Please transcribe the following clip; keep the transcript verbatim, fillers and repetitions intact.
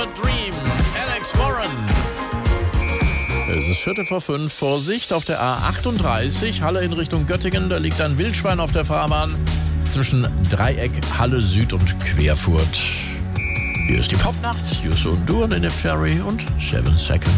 Dream, Alex Warren. Es ist Viertel vor fünf. Vorsicht auf der A achtunddreißig, Halle in Richtung Göttingen. Da liegt ein Wildschwein auf der Fahrbahn zwischen Dreieck, Halle Süd und Querfurt. Hier ist die Popnacht, Yusu Duan, N F Cherry und Seven Seconds.